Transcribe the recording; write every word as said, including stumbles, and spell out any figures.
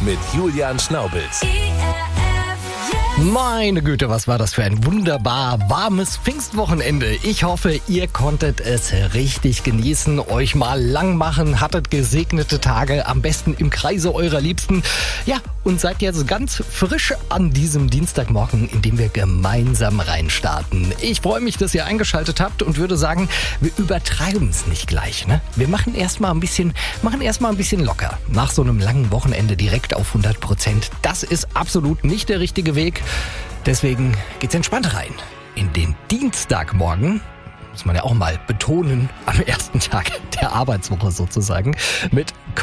mit Julian Schnaubels. Meine Güte, was war das für ein wunderbar warmes Pfingstwochenende. Ich hoffe, ihr konntet es richtig genießen, euch mal lang machen, hattet gesegnete Tage, am besten im Kreise eurer Liebsten. Ja, und seid jetzt ganz frisch an diesem Dienstagmorgen, in dem wir gemeinsam reinstarten. Ich freue mich, dass ihr eingeschaltet habt und würde sagen, wir übertreiben es nicht gleich, ne? Wir machen erstmal ein bisschen, machen erstmal ein bisschen locker. Nach so einem langen Wochenende direkt auf hundert Prozent. Das ist absolut nicht der richtige Weg. Deswegen geht's entspannt rein in den Dienstagmorgen, muss man ja auch mal betonen, am ersten Tag der Arbeitswoche sozusagen, mit